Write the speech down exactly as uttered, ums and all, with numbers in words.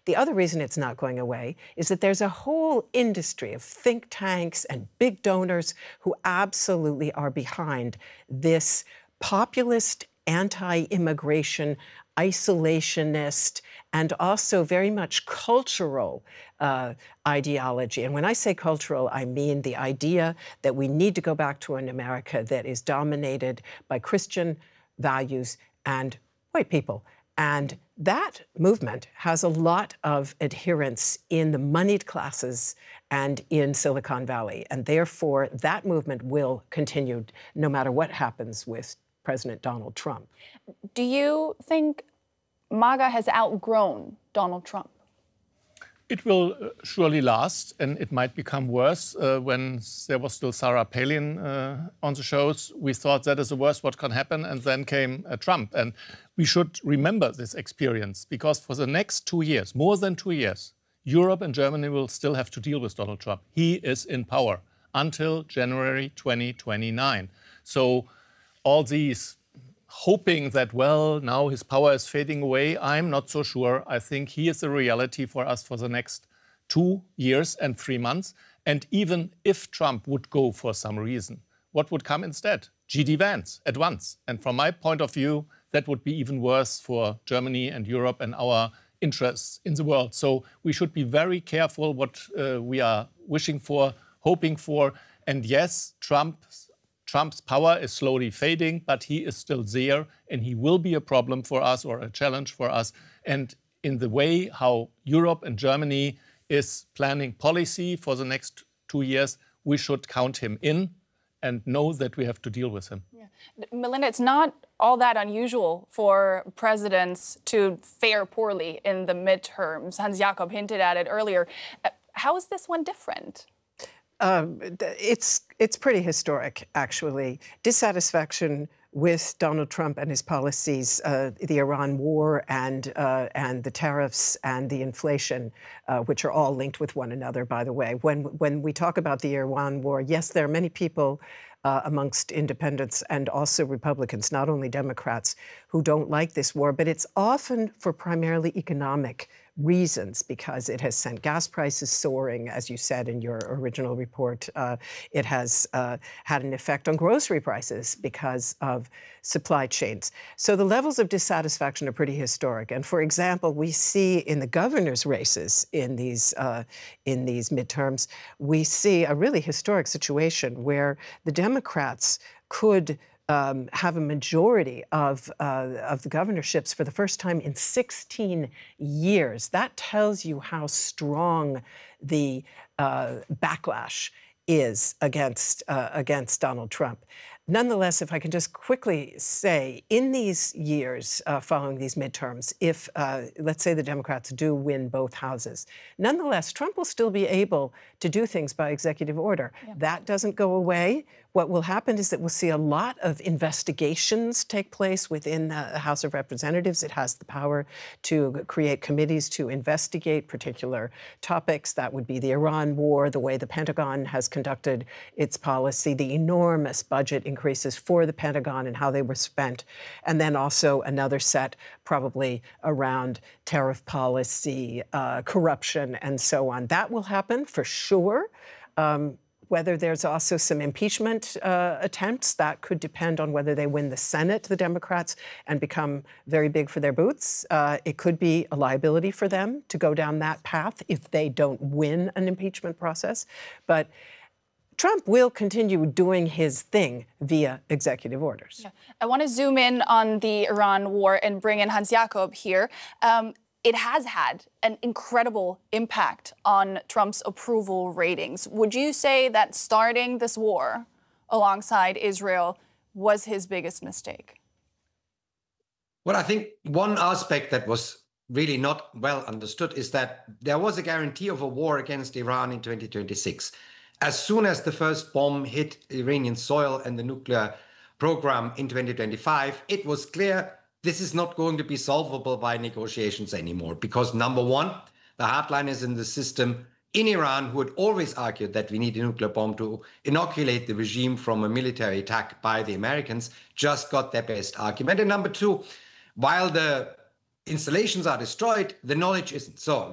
The other reason it's not going away is that there's a whole industry of think tanks and big donors who absolutely are behind this populist, anti-immigration, isolationist, and also very much cultural uh, ideology. And when I say cultural, I mean the idea that we need to go back to an America that is dominated by Christian values and white people. And that movement has a lot of adherents in the moneyed classes and in Silicon Valley. And therefore, that movement will continue no matter what happens with President Donald Trump. Do you think MAGA has outgrown Donald Trump? It will surely last, and it might become worse. Uh, when there was still Sarah Palin uh, on the shows, we thought that is the worst what can happen, and then came uh, Trump. And we should remember this experience, because for the next two years, more than two years, Europe and Germany will still have to deal with Donald Trump. He is in power until January twenty twenty-nine. So all these hoping that, well, now his power is fading away, I'm not so sure. I think he is a reality for us for the next two years and three months. And even if Trump would go for some reason, what would come instead? G D Vance at once. And from my point of view, that would be even worse for Germany and Europe and our interests in the world. So we should be very careful what uh, we are wishing for, hoping for. And yes, Trump's Trump's power is slowly fading, but he is still there, and he will be a problem for us or a challenge for us. And in the way how Europe and Germany is planning policy for the next two years, we should count him in and know that we have to deal with him. Yeah. Melinda, it's not all that unusual for presidents to fare poorly in the midterms. Hans Jakob hinted at it earlier. How is this one different? Um, it's it's pretty historic, actually. Dissatisfaction with Donald Trump and his policies, uh, the Iran war and uh, and the tariffs and the inflation, uh, which are all linked with one another, by the way. When when we talk about the Iran war, yes, there are many people uh, amongst independents and also Republicans, not only Democrats, who don't like this war, but it's often for primarily economic reasons, because it has sent gas prices soaring, as you said in your original report. Uh, it has uh, had an effect on grocery prices because of supply chains. So the levels of dissatisfaction are pretty historic. And for example, we see in the governor's races in these uh, in these midterms, we see a really historic situation where the Democrats could Um, have a majority of, uh, of the governorships for the first time in sixteen years. That tells you how strong the uh, backlash is against, uh, against Donald Trump. Nonetheless, if I can just quickly say, in these years uh, following these midterms, if, uh, let's say, the Democrats do win both houses, nonetheless, Trump will still be able to do things by executive order. Yeah. That doesn't go away. What will happen is that we'll see a lot of investigations take place within the House of Representatives. It has the power to create committees to investigate particular topics. That would be the Iran war, the way the Pentagon has conducted its policy, the enormous budget increases for the Pentagon and how they were spent, and then also another set probably around tariff policy, uh, corruption, and so on. That will happen for sure. Um, Whether there's also some impeachment uh, attempts, that could depend on whether they win the Senate, the Democrats, and become very big for their boots. Uh, it could be a liability for them to go down that path if they don't win an impeachment process. But Trump will continue doing his thing via executive orders. Yeah. I want to zoom in on the Iran war and bring in Hans Jakob here. Um, It has had an incredible impact on Trump's approval ratings. Would you say that starting this war alongside Israel was his biggest mistake? Well, I think one aspect that was really not well understood is that there was a guarantee of a war against Iran in twenty twenty-six. As soon as the first bomb hit Iranian soil and the nuclear program in twenty twenty-five, it was clear this is not going to be solvable by negotiations anymore, because number one, the hardliners in the system in Iran, who had always argued that we need a nuclear bomb to inoculate the regime from a military attack by the Americans, just got their best argument. And number two, while the installations are destroyed, the knowledge isn't. So